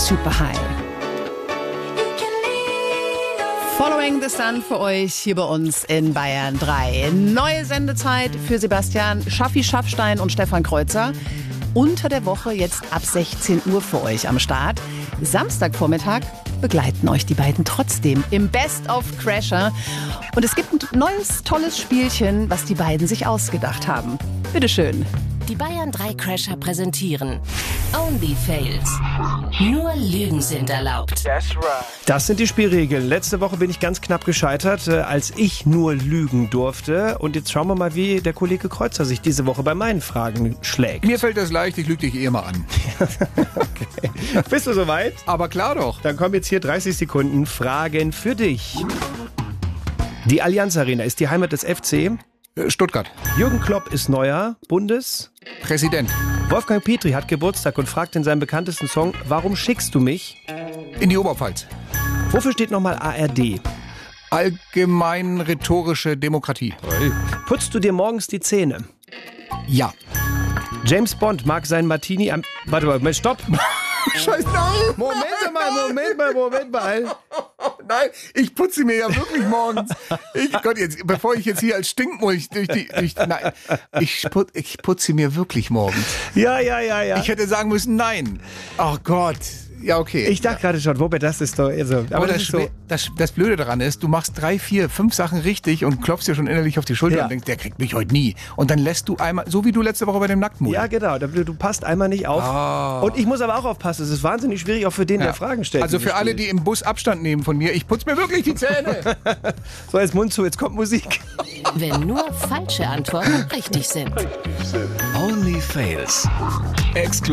Super High. Following the Sun für euch hier bei uns in Bayern 3. Neue Sendezeit für Sebastian Schaffi Schaffstein und Stefan Kreuzer. Unter der Woche jetzt ab 16 Uhr für euch am Start. Samstagvormittag begleiten euch die beiden trotzdem im Best of Crasher. Und es gibt ein neues, tolles Spielchen, was die beiden sich ausgedacht haben. Bitteschön. Die Bayern 3 Crasher präsentieren Only Fails. Nur Lügen sind erlaubt. Das sind die Spielregeln. Letzte Woche bin ich ganz knapp gescheitert, als ich nur lügen durfte. Und jetzt schauen wir mal, wie der Kollege Kreuzer sich diese Woche bei meinen Fragen schlägt. Mir fällt das leicht, ich lüge dich eh mal an. Okay. Bist du soweit? Aber klar doch. Dann kommen jetzt hier 30 Sekunden Fragen für dich. Die Allianz Arena ist die Heimat des FC. Stuttgart. Jürgen Klopp ist neuer Präsident. Wolfgang Petri hat Geburtstag und fragt in seinem bekanntesten Song, warum schickst du mich? In die Oberpfalz. Wofür steht nochmal ARD? Allgemein rhetorische Demokratie. Putzt du dir morgens die Zähne? Ja. James Bond mag sein Martini am... Warte mal, stopp! Scheiße, nein! Moment mal. Nein, ich putze mir ja wirklich morgens. Bevor ich jetzt hier als Stinkmulch nein, ich putze mir wirklich morgens. Ja. Ich hätte sagen müssen, nein. Oh Gott. Ja, okay. Ich dachte gerade schon, Robert, das ist doch... Also, aber das ist so. Das Blöde daran ist, du machst 3, 4, 5 Sachen richtig und klopfst dir schon innerlich auf die Schulter und denkst, der kriegt mich heute nie. Und dann lässt du einmal, so wie du letzte Woche bei dem Nacktmut. Ja, genau. Du passt einmal nicht auf. Oh. Und ich muss aber auch aufpassen. Es ist wahnsinnig schwierig, auch für den, der Fragen stellt. Also für alle, die im Bus Abstand nehmen von mir, ich putze mir wirklich die Zähne. So, jetzt Mund zu, jetzt kommt Musik. Wenn nur falsche Antworten richtig sind. Only Fails.